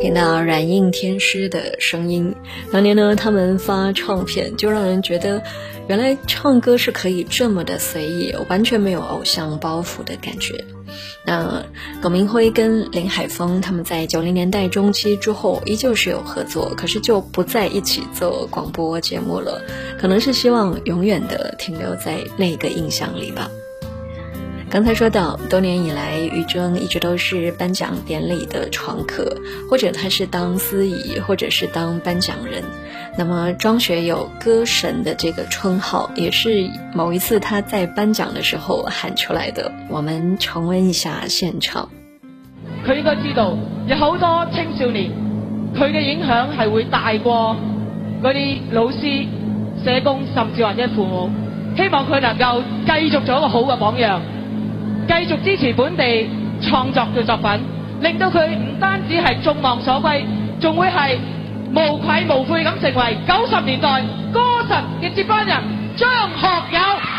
听到软硬天师的声音，当年呢他们发唱片就让人觉得原来唱歌是可以这么的随意，完全没有偶像包袱的感觉。那董明辉跟林海峰他们在90年代中期之后依旧是有合作，可是就不在一起做广播节目了，可能是希望永远的停留在那个印象里吧。刚才说到多年以来于正一直都是颁奖典礼的常客，或者他是当司仪，或者是当颁奖人。那么张学友歌神的这个称号也是某一次他在颁獎嘅時候喊出來的，我們重溫一下現場。 佢應該知道有好多青少年佢嘅影響係會大過嗰啲老師、社工甚至或者父母，希望佢能夠繼續做一個好嘅榜樣，繼續支持本地創作嘅作品，令到佢唔單止係眾望所歸，仲會係無愧無悔咁成為90年代歌神嘅接班人張學友。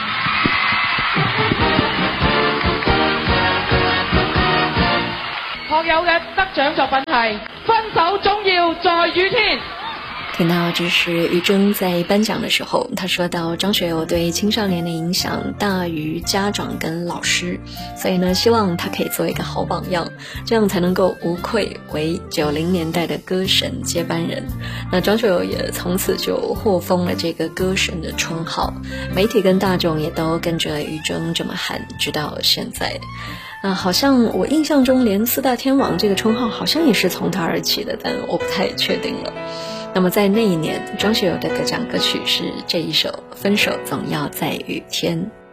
學友嘅得獎作品係《分手總要在雨天》。 听到这是于正在颁奖的时候，他说到张学友对青少年的影响大于家长跟老师，所以呢希望他可以做一个好榜样，这样才能够无愧为90年代的歌神接班人。那张学友也从此就获封了这个歌神的称号，媒体跟大众也都跟着于正这么喊，直到现在。好像我印象中连四大天王这个称号好像也是从他而起的，但我不太确定了。那么在那一年，张学友的得奖歌曲是这一首《分手总要在雨天》。